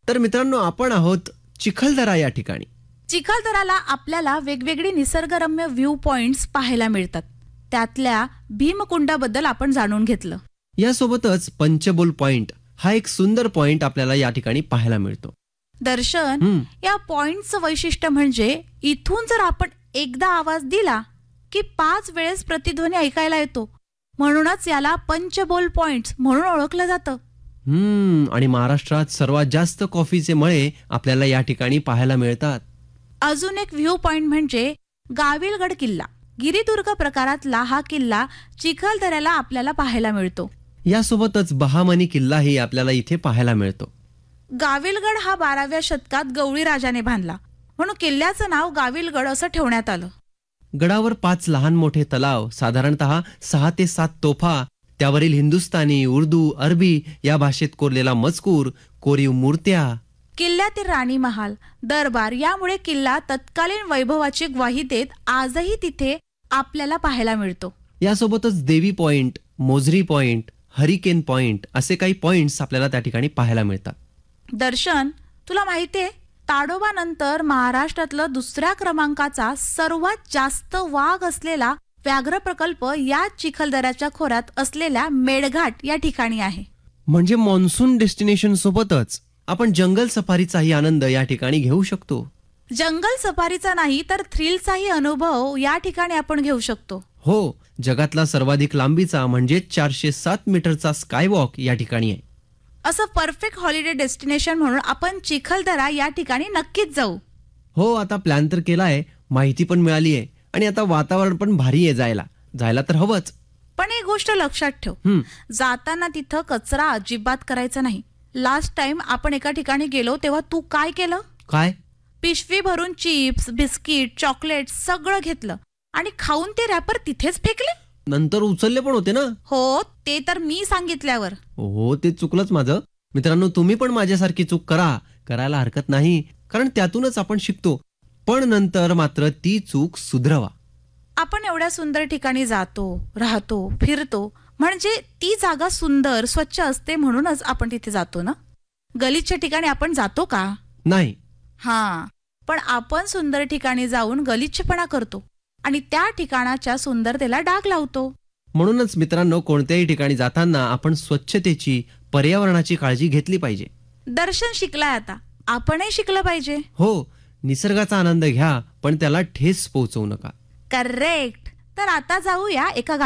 तर मित्रांनो, आपण आहोत चिखलदरा या ठिकाणी. चिखलदराला आपल्याला वेगवेगळी निसर्गरम्य व्ह्यू पॉइंट्स पाहायला मिळतात. त्यातल्या भीमकुंडाबद्दल आपण जाणून घेतलं. यासोबतच पंचबोल पॉइंट हा एक सुंदर पॉइंट आपल्याला या ठिकाणी पाहायला मिळतो. दर्शन, या पॉइंटचं वैशिष्ट्य म्हणजे इथून जर आपण एकदा आवाज दिला की 5 वेळेस प्रतिध्वनी ऐकायला येतो. म्हणूनच याला पंचबोल पॉइंट्स म्हणून ओळखलं जातं. आणि महाराष्ट्रात सर्वात जास्त कॉफीचे मळे आपल्याला या ठिकाणी पाहायला मिळतात. अजून एक व्ह्यू पॉइंट म्हणजे गाविलगड किल्ला. गिरिदुर्ग प्रकारातला हा किल्ला चिखलदऱ्याला आपल्याला पाहायला मिळतो. यासोबतच बहामनी किल्लाही आपल्याला इथे पाहायला मिळतो. गाविलगड हा 12व्या शतकात गवळी राजाने बांधला, म्हणून किल्ल्याचं नाव गाविलगड असं ठेवण्यात आलं. गडावर 5 लहान मोठे तलाव, साधारणतः 6 ते 7 तोफा, त्यावरील हिंदुस्थानी, उर्दू, अरबी या भाषेत कोरलेला मजकूर, कोरीव मूर्त्या, किल्ल्यातील राणी महाल, दरबार यामुळे किल्ला तत्कालीन वैभवाची ग्वाही देत आजही तिथे आपल्याला पाहायला मिळतो. यासोबतच देवी point, mojari point, hurricane point असे काही पॉइंट्स आपल्याला त्या ठिकाणी पाहायला मिळतात. दर्शन, तुला माहितीये ताडोबानंतर महाराष्ट्रातलं 2ऱ्या क्रमांकाचा सर्वात जास्त वाघ असलेला व्याघ्र प्रकल्प या चिखलदऱ्याच्या खोऱ्यात असलेल्या मेळघाट या ठिकाणी आहे. म्हणजे मॉन्सून डेस्टिनेशन सोबतच आपण जंगल सफारीचाही आनंद या ठिकाणी घेऊ शकतो. जंगल सफारीचा नाही तर थ्रिलचाही अनुभव या ठिकाणी आपण घेऊ शकतो. हो, जगातला सर्वाधिक लांबीचा म्हणजे 407 मीटरचा स्कायवॉक या ठिकाणी आहे. असं परफेक्ट हॉलिडे डेस्टिनेशन म्हणून आपण चिखलदरा या ठिकाणी नक्कीच जाऊ. हो, आता प्लॅन तर केलाय, माहिती पण मिळाली आहे आणि आता वातावरण पण भारी आहे. जायला तर हवंच. पण एक गोष्ट लक्षात ठेव, जाताना तिथं कचरा अजिबात करायचा नाही. लास्ट टाइम आपण एका ठिकाणी गेलो तेव्हा तू काय केलं? काय? पिशवी भरून चिप्स, बिस्किट, चॉकलेट सगळं घेतलं आणि खाऊन ते रॅपर तिथेच फेकले. नंतर उचलले पण होते ना? हो, ते तर मी सांगितल्यावर. हो, ते चुकलंच माझं. मित्रांनो, तुम्ही पण माझ्यासारखी चूक करायला हरकत नाही, कारण त्यातूनच आपण शिकतो. पण नंतर मात्र ती चूक सुधरवा. आपण एवढ्या सुंदर ठिकाणी जातो, राहतो, फिरतो, म्हणजे ती जागा सुंदर, स्वच्छ असते म्हणूनच आपण तिथे जातो ना. गलिच्छ ठिकाणी आपण जातो का? नाही. पण आपण सुंदर ठिकाणी जाऊन गलिच्छपणा करतो आणि त्या ठिकाणाच्या सुंदरतेला डाग लावतो. म्हणूनच मित्रांनो, कोणत्याही ठिकाणी जाताना आपण स्वच्छतेची, पर्यावरणाची काळजी घेतली पाहिजे. दर्शन शिकलाय आता, आपणही शिकलं पाहिजे. हो, निसर्गाचा आनंद घ्या, पण त्याला ठेस पोहोचवू नका. करेक्ट. तर आता जाऊया एका